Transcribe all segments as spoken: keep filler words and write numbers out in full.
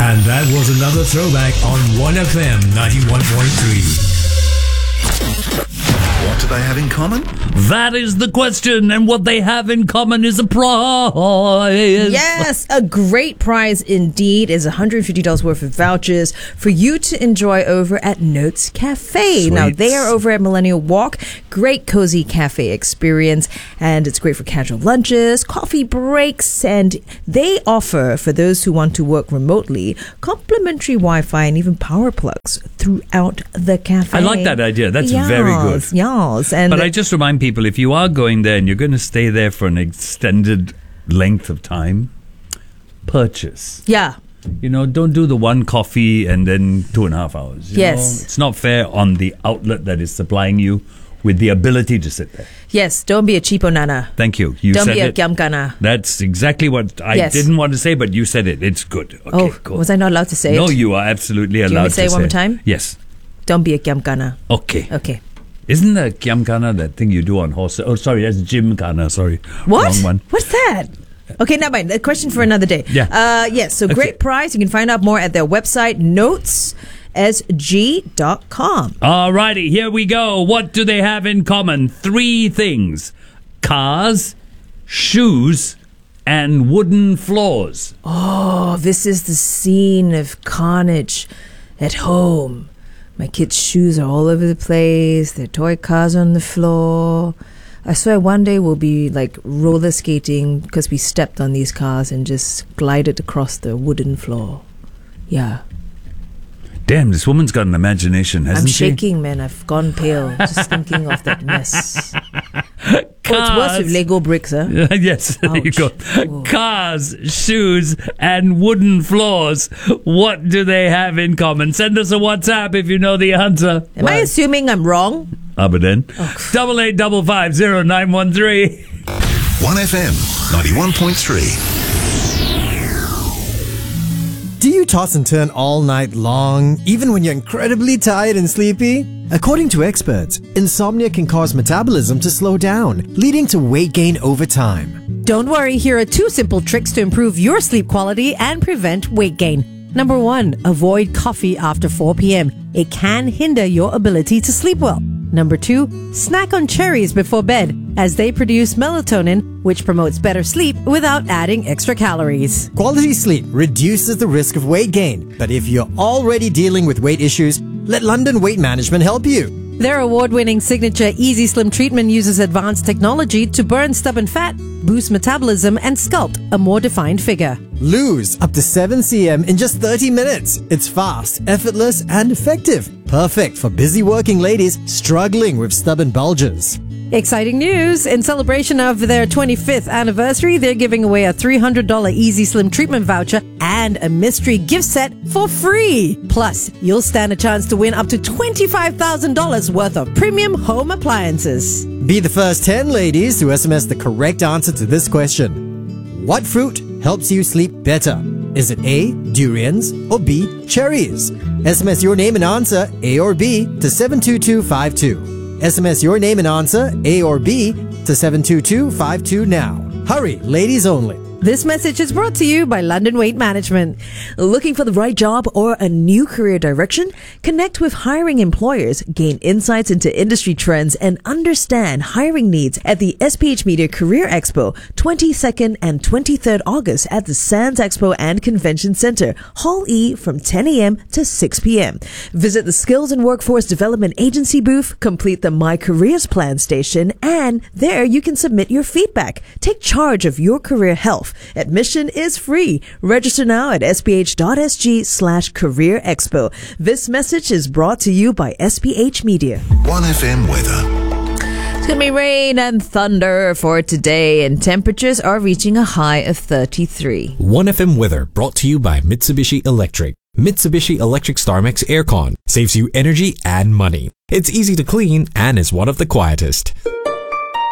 And that was another throwback on one F M ninety-one point three. What do they have in common? That is the question, and what they have in common is a prize. Yes, a great prize indeed is one hundred fifty dollars worth of vouchers for you to enjoy over at Notes Cafe. Sweet. Now, they are over at Millennial Walk. Great cozy cafe experience, and it's great for casual lunches, coffee breaks, and they offer, for those who want to work remotely, complimentary Wi-Fi and even power plugs throughout the cafe. I like that idea. That's yes, very good. Yes, and But I just remind people, if you are going there and you're going to stay there for an extended length of time, purchase. yeah. You know, don't do the one coffee and then two and a half hours. You Yes. know? It's not fair on the outlet that is supplying you with the ability to sit there. Yes, don't be a cheapo nana. Thank you. You Don't said be a it. kiamkana. That's exactly what I Yes. didn't want to say, but you said it. It's good. Okay, Oh, cool. was I not allowed to say No, it? you are absolutely want me allowed to say it one more time? Yes. Don't be a kiamkana. Okay. Okay. Isn't the kiamkana that thing you do on horse? Oh, sorry, that's gymkana. Sorry. What? Wrong one. What's that? Okay, never mind. A question for another day. Yeah. Uh, yes, so Okay. great prize. You can find out more at their website, notes s g dot com. Alrighty, here we go. What do they have in common? Three things: cars, shoes, and wooden floors. Oh, this is the scene of carnage at home. My kids' shoes are all over the place. Their toy cars on the floor. I swear one day we'll be like roller skating because we stepped on these cars and just glided across the wooden floor. Yeah. Damn, this woman's got an imagination, hasn't I'm she? shaking, man. I've gone pale just thinking of that mess. Oh, it's worse Cars. with Lego bricks, huh? Yes, there you Ouch. go. Ooh. Cars, shoes, and wooden floors. What do they have in common? Send us a WhatsApp if you know the answer. Am I assuming I'm wrong? Abadan. Double eight double five zero nine one three. one F M ninety-one point three. Do you toss and turn all night long, even when you're incredibly tired and sleepy? According to experts, insomnia can cause metabolism to slow down, leading to weight gain over time. Don't worry, here are two simple tricks to improve your sleep quality and prevent weight gain. Number one, avoid coffee after four p.m. It can hinder your ability to sleep well. Number two, snack on cherries before bed, as they produce melatonin, which promotes better sleep without adding extra calories. Quality sleep reduces the risk of weight gain, but if you're already dealing with weight issues, let London Weight Management help you. Their award-winning signature Easy Slim treatment uses advanced technology to burn stubborn fat, boost metabolism, and sculpt a more defined figure. Lose up to seven centimeters in just thirty minutes. It's fast, effortless, and effective. Perfect for busy working ladies struggling with stubborn bulges. Exciting news! In celebration of their twenty-fifth anniversary, they're giving away a three hundred dollars Easy Slim treatment voucher and a mystery gift set for free. Plus, you'll stand a chance to win up to twenty-five thousand dollars worth of premium home appliances. Be the first ten ladies to S M S the correct answer to this question. What fruit helps you sleep better? Is it A, durians, or B, cherries? S M S your name and answer, A or B, to seven two two five two. S M S your name and answer, A or B, to seven two two five two now. Hurry, ladies only. This message is brought to you by London Weight Management. Looking for the right job or a new career direction? Connect with hiring employers, gain insights into industry trends, and understand hiring needs at the S P H Media Career Expo, twenty-second and twenty-third August at the Sands Expo and Convention Center, Hall E from ten a.m. to six p.m. Visit the Skills and Workforce Development Agency booth, complete the My Careers Plan station, and there you can submit your feedback. Take charge of your career health. Admission is free. Register now at sph.sg slash career expo. This message is brought to you by S P H Media. one F M weather. It's going to be rain and thunder for today, and temperatures are reaching a high of thirty-three. one F M weather brought to you by Mitsubishi Electric. Mitsubishi Electric StarMax Aircon saves you energy and money. It's easy to clean and is one of the quietest.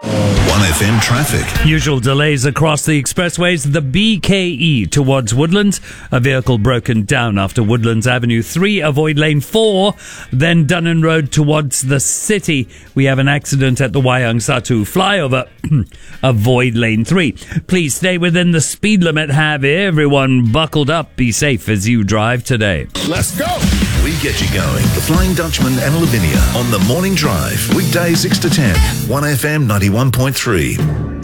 one F M traffic. Usual delays across the expressways. The B K E towards Woodlands. A vehicle broken down after Woodlands Avenue three. Avoid lane four. Then Dunnan Road towards the city. We have an accident at the Wayang Satu flyover. Avoid lane three. Please stay within the speed limit. Have everyone buckled up. Be safe as you drive today. Let's go. We get you going. The Flying Dutchman and Lavinia on the Morning Drive. Weekdays six to ten. one F M ninety-one point three.